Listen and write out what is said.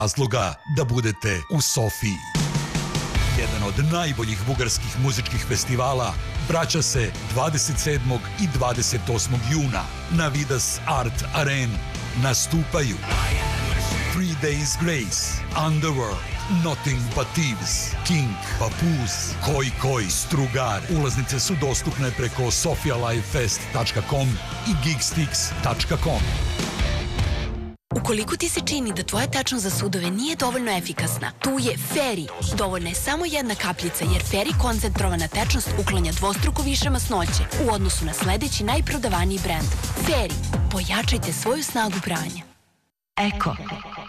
razloga da budete u Sofiji. Jedan od najboljih bugarskih muzičkih festivala vraća se 27. i 28. juna na Vidas Art Arenu. Nastupaju Three Days Grace, Underworld, Nothing But Thieves, King, Papoose, Koi Koi, Strugar. Ulaznice su dostupne preko sofialivefest.com i gigstix.com. Ukoliko ti se čini da tvoja tečnost za sudove nije dovoljno efikasna, tu je Feri. Dovoljna je samo jedna kapljica, jer Feri koncentrovana tečnost uklanja dvostruko više masnoće u odnosu na sledeći najprodavaniji brend. Feri, pojačajte svoju snagu pranja. Eko.